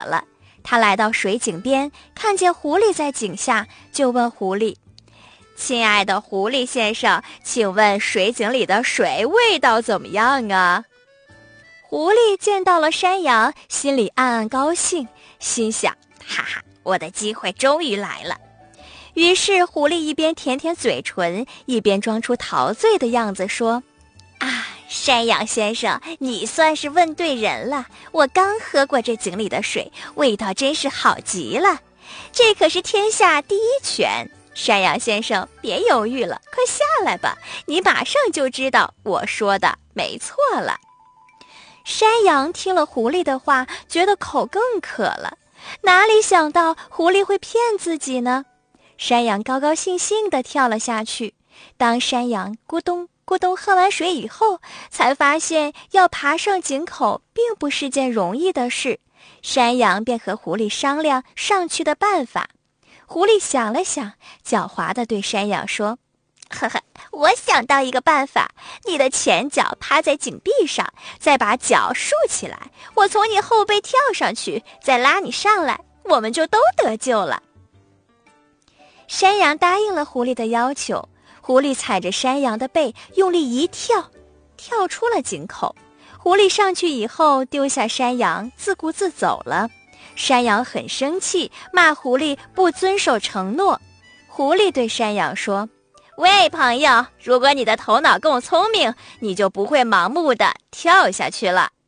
了。他来到水井边，看见狐狸在井下，就问狐狸：亲爱的狐狸先生，请问水井里的水味道怎么样啊？狐狸见到了山羊，心里暗暗高兴，心想：哈哈，我的机会终于来了。于是狐狸一边舔舔嘴唇，一边装出陶醉的样子说：啊，山羊先生，你算是问对人了，我刚喝过这井里的水，味道真是好极了，这可是天下第一泉。山羊先生，别犹豫了，快下来吧，你马上就知道我说的没错了。山羊听了狐狸的话，觉得口更渴了，哪里想到狐狸会骗自己呢？山羊高高兴兴地跳了下去。当山羊咕咚咕咚喝完水以后，才发现要爬上井口并不是件容易的事。山羊便和狐狸商量上去的办法。狐狸想了想，狡猾地对山羊说：呵呵，我想到一个办法，你的前脚趴在井壁上，再把脚竖起来，我从你后背跳上去，再拉你上来，我们就都得救了。山羊答应了狐狸的要求，狐狸踩着山羊的背，用力一跳，跳出了井口。狐狸上去以后，丢下山羊，自顾自走了。山羊很生气，骂狐狸不遵守承诺。狐狸对山羊说：喂，朋友，如果你的头脑够聪明，你就不会盲目地跳下去了。